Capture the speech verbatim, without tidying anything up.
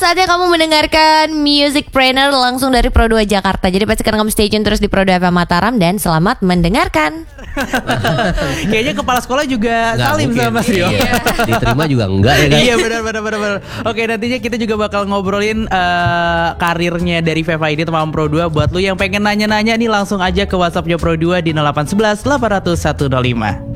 Saatnya kamu mendengarkan Music Trainer langsung dari Pro dua Jakarta. Jadi pastikan kamu stay tune terus di Pro dua F M Mataram dan selamat mendengarkan. Kayaknya kepala sekolah juga Nggak salim mungkin. sama Mas Rio. Iya. Diterima juga enggak ya kan? Iya benar benar benar benar. Oke, nantinya kita juga bakal ngobrolin uh, karirnya dari Veva ini teman Pro dua. Buat lu yang pengen nanya-nanya nih langsung aja ke WhatsAppnya Pro dua di nol delapan satu satu delapan nol satu nol lima.